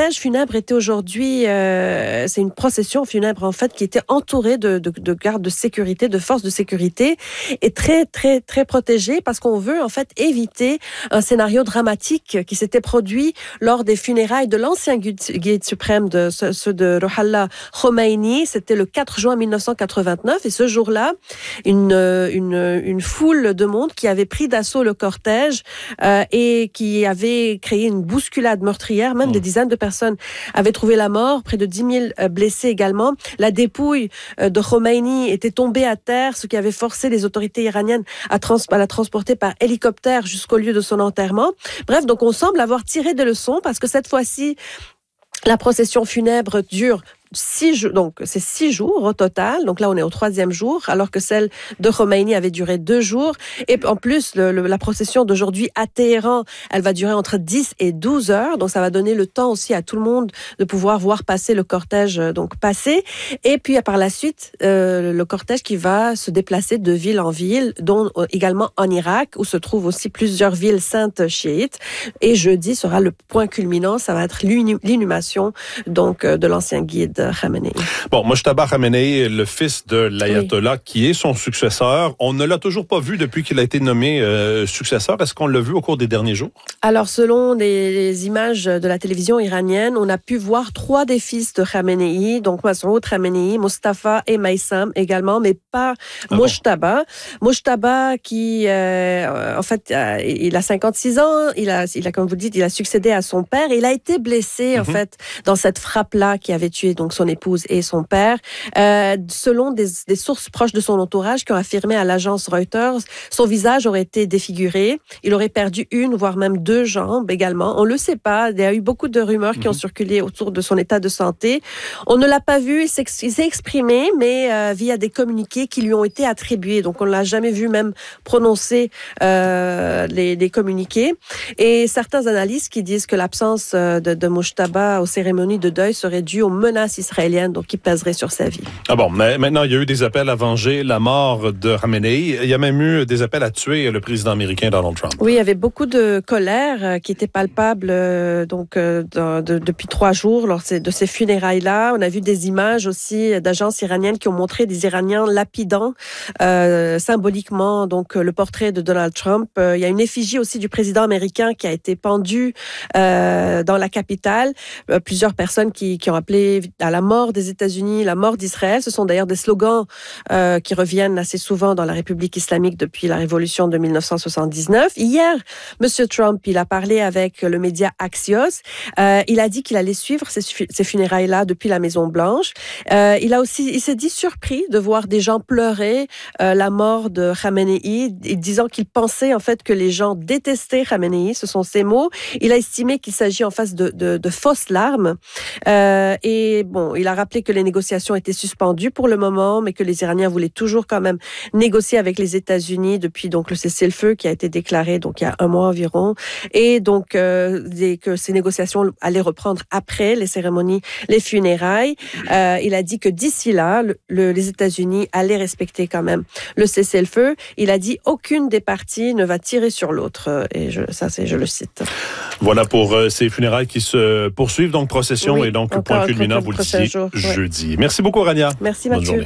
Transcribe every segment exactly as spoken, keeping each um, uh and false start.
cortège funèbre était aujourd'hui, euh, c'est une procession funèbre en fait qui était entourée de, de, de gardes de sécurité, de forces de sécurité, et très très très protégée parce qu'on veut en fait éviter un scénario dramatique qui s'était produit lors des funérailles de l'ancien guide, guide suprême de ceux de Ruhollah Khomeini. C'était le quatre juin mille neuf cent quatre-vingt-neuf, et ce jour-là, une une une foule de monde qui avait pris d'assaut le cortège euh, et qui avait créé une bousculade meurtrière. Même mmh. des dizaines de personnes avaient trouvé la mort, près de dix mille blessés également. La dépouille de Khomeini était tombée à terre, ce qui avait forcé les autorités iraniennes à, trans- à la transporter par hélicoptère jusqu'au lieu de son enterrement. Bref, donc on semble avoir tiré des leçons parce que cette fois-ci, la procession funèbre dure Six jours, donc c'est six jours au total. Donc là, on est au troisième jour, alors que celle de Khomeini avait duré deux jours. Et en plus, le, le, la procession d'aujourd'hui à Téhéran, elle va durer entre dix et douze heures. Donc ça va donner le temps aussi à tout le monde de pouvoir voir passer le cortège, donc passer. Et puis par la suite, euh, le cortège qui va se déplacer de ville en ville, dont également en Irak, où se trouvent aussi plusieurs villes saintes chiites. Et jeudi sera le point culminant. Ça va être l'inhumation donc de l'ancien guide Khamenei. Bon, Mojtaba Khamenei, le fils de l'ayatollah, oui. qui est son successeur, on ne l'a toujours pas vu depuis qu'il a été nommé euh, successeur. Est-ce qu'on l'a vu au cours des derniers jours? Alors, selon des images de la télévision iranienne, on a pu voir trois des fils de Khamenei, donc Massoud Khamenei, Mustafa et Maïsam également, mais pas ah Mojtaba. Bon. Mojtaba qui, euh, en fait, euh, il a cinquante-six ans, il a, il a, comme vous le dites, il a succédé à son père. Il a été blessé, mm-hmm. en fait, dans cette frappe-là qui avait tué donc son épouse et son père. Euh, selon des, des sources proches de son entourage qui ont affirmé à l'agence Reuters, son visage aurait été défiguré. Il aurait perdu une, voire même deux jambes également. On le sait pas. Il y a eu beaucoup de rumeurs mmh. qui ont circulé autour de son état de santé. On ne l'a pas vu. Il s'est, il s'est exprimé, mais euh, via des communiqués qui lui ont été attribués. Donc, on ne l'a jamais vu même prononcer euh, les, les communiqués. Et certains analystes qui disent que l'absence de, de Mojtaba aux cérémonies de deuil serait due aux menaces israélienne, donc qui pèserait sur sa vie. Ah bon, mais maintenant, il y a eu des appels à venger la mort de Khamenei. Il y a même eu des appels à tuer le président américain Donald Trump. Oui, il y avait beaucoup de colère euh, qui était palpable euh, donc, euh, de, de, depuis trois jours lors de ces funérailles-là. On a vu des images aussi d'agences iraniennes qui ont montré des Iraniens lapidant euh, symboliquement donc, le portrait de Donald Trump. Euh, il y a une effigie aussi du président américain qui a été pendue euh, dans la capitale. Euh, plusieurs personnes qui, qui ont appelé à la mort des États-Unis, la mort d'Israël. Ce sont d'ailleurs des slogans euh, qui reviennent assez souvent dans la République islamique depuis la révolution de mille neuf cent soixante-dix-neuf. Hier, M. Trump, il a parlé avec le média Axios. Euh, il a dit qu'il allait suivre ces, ces funérailles-là depuis la Maison-Blanche. Euh, il a aussi, il s'est dit surpris de voir des gens pleurer euh, la mort de Khamenei, disant qu'il pensait en fait que les gens détestaient Khamenei. Ce sont ses mots. Il a estimé qu'il s'agit en fait de, de, de fausses larmes. Euh, et Et bon, il a rappelé que les négociations étaient suspendues pour le moment, mais que les Iraniens voulaient toujours quand même négocier avec les États-Unis depuis donc le cessez-le-feu qui a été déclaré donc il y a un mois environ, et donc euh, des, que ces négociations allaient reprendre après les cérémonies, les funérailles. Euh, il a dit que d'ici là, le, le, les États-Unis allaient respecter quand même le cessez-le-feu. Il a dit aucune des parties ne va tirer sur l'autre. Et je, ça, c'est, je le cite. Voilà pour euh, ces funérailles qui se poursuivent, donc procession oui, et donc point culminant, vous le disiez, jour, jeudi. Ouais. Merci beaucoup, Rania. Merci, Bonne Mathieu. journée.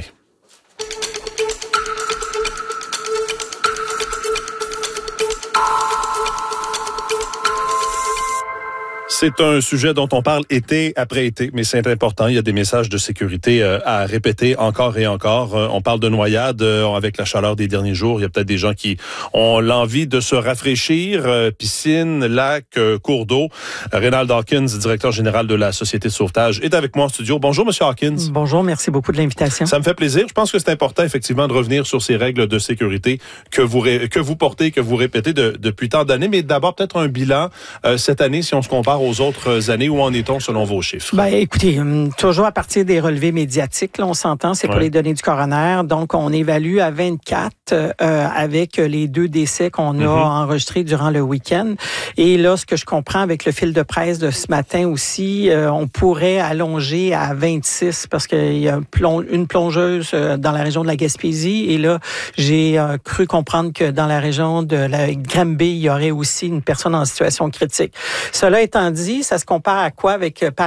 C'est un sujet dont on parle été après été, mais c'est important. Il y a des messages de sécurité euh, à répéter encore et encore. Euh, on parle de noyade euh, avec la chaleur des derniers jours. Il y a peut-être des gens qui ont l'envie de se rafraîchir. Euh, piscine, lac, euh, cours d'eau. Euh, Reynald Hawkins, directeur général de la Société de sauvetage, est avec moi en studio. Bonjour, Monsieur Hawkins. Bonjour, merci beaucoup de l'invitation. Ça me fait plaisir. Je pense que c'est important, effectivement, de revenir sur ces règles de sécurité que vous, ré- que vous portez, que vous répétez de, depuis tant d'années. Mais d'abord, peut-être un bilan euh, cette année, si on se compare aux autres années. Où en est-on selon vos chiffres? Ben, écoutez, toujours à partir des relevés médiatiques, là, on s'entend, c'est pour ouais. les données du coroner. Donc, on évalue à vingt-quatre euh, avec les deux décès qu'on a mm-hmm. enregistrés durant le week-end. Et là, ce que je comprends avec le fil de presse de ce matin aussi, euh, on pourrait allonger à vingt-six parce qu'il y a une plongeuse dans la région de la Gaspésie. Et là, j'ai euh, cru comprendre que dans la région de la Granby, il y aurait aussi une personne en situation critique. Cela étant dit, ça se compare à quoi avec, par